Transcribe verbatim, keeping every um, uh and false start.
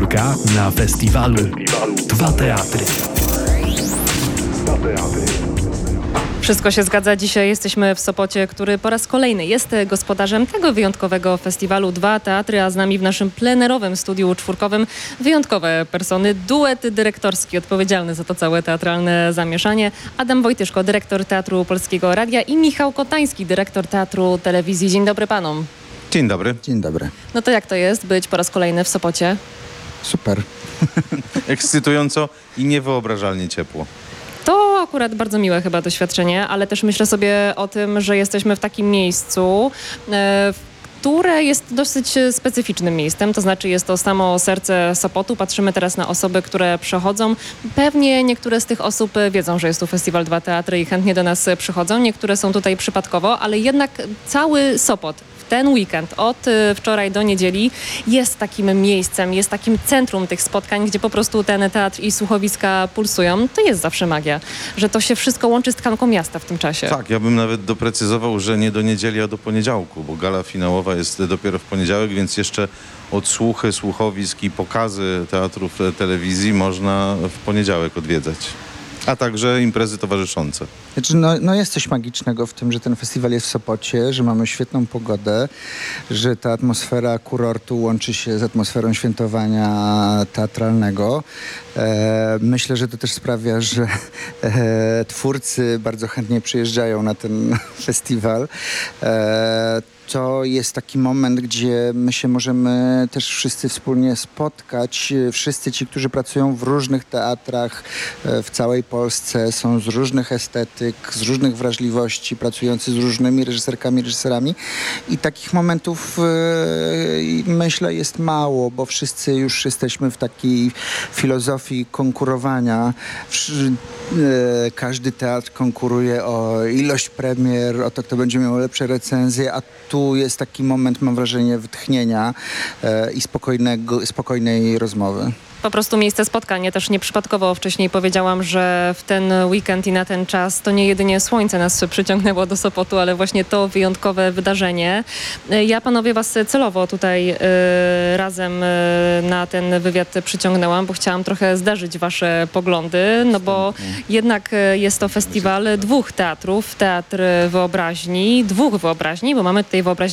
czwórka na festiwalu Dwa Teatry. Wszystko się zgadza. Dzisiaj jesteśmy w Sopocie, który po raz kolejny jest gospodarzem tego wyjątkowego festiwalu Dwa Teatry, a z nami w naszym plenerowym studiu czwórkowym wyjątkowe persony, duet dyrektorski odpowiedzialny za to całe teatralne zamieszanie. Adam Wojtyszko, dyrektor Teatru Polskiego Radia i Michał Kotański, dyrektor Teatru Telewizji. Dzień dobry panom. Dzień dobry. Dzień dobry. No to jak to jest być po raz kolejny w Sopocie? Super. Ekscytująco i niewyobrażalnie ciepło. To akurat bardzo miłe chyba doświadczenie, ale też myślę sobie o tym, że jesteśmy w takim miejscu, e, które jest dosyć specyficznym miejscem, to znaczy jest to samo serce Sopotu. Patrzymy teraz na osoby, które przechodzą. Pewnie niektóre z tych osób wiedzą, że jest tu Festiwal Dwa Teatry i chętnie do nas przychodzą. Niektóre są tutaj przypadkowo, ale jednak cały Sopot ten weekend od wczoraj do niedzieli jest takim miejscem, jest takim centrum tych spotkań, gdzie po prostu ten teatr i słuchowiska pulsują. To jest zawsze magia, że to się wszystko łączy z tkanką miasta w tym czasie. Tak, ja bym nawet doprecyzował, że nie do niedzieli, a do poniedziałku, bo gala finałowa jest dopiero w poniedziałek, więc jeszcze odsłuchy słuchowisk i pokazy teatrów telewizji można w poniedziałek odwiedzać. A także imprezy towarzyszące. Znaczy, no, no jest coś magicznego w tym, że ten festiwal jest w Sopocie, że mamy świetną pogodę, że ta atmosfera kurortu łączy się z atmosferą świętowania teatralnego. E, myślę, że to też sprawia, że e, twórcy bardzo chętnie przyjeżdżają na ten festiwal. E, To jest taki moment, gdzie my się możemy też wszyscy wspólnie spotkać. Wszyscy ci, którzy pracują w różnych teatrach w całej Polsce, są z różnych estetyk, z różnych wrażliwości, pracujący z różnymi reżyserkami, reżyserami. I takich momentów yy, myślę jest mało, bo wszyscy już jesteśmy w takiej filozofii konkurowania. Yy, każdy teatr konkuruje o ilość premier, o to, kto będzie miał lepsze recenzje, a tu Tu jest taki moment, mam wrażenie, wytchnienia e, i spokojnego, spokojnej rozmowy. Po prostu miejsce spotkania. Też nieprzypadkowo wcześniej powiedziałam, że w ten weekend i na ten czas to nie jedynie słońce nas przyciągnęło do Sopotu, ale właśnie to wyjątkowe wydarzenie. Ja panowie was celowo tutaj y, razem y, na ten wywiad przyciągnęłam, bo chciałam trochę zderzyć wasze poglądy, no bo jednak jest to festiwal dwóch teatrów. Teatr wyobraźni, dwóch wyobraźni, bo mamy tutaj wyobraźnię